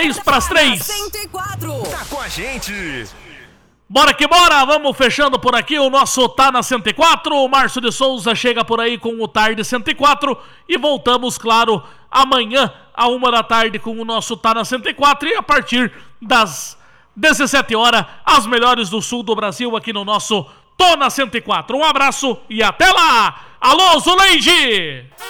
3:3. 104. Tá com a gente. Bora que bora, vamos fechando por aqui o nosso Tá na 104. O Márcio de Souza chega por aí com o Tarde 104 e voltamos, claro, amanhã à 1h com o nosso Tá na 104 e a partir das 17 horas, as melhores do sul do Brasil aqui no nosso Tô na 104. Um abraço e até lá! Alô, Zuleide!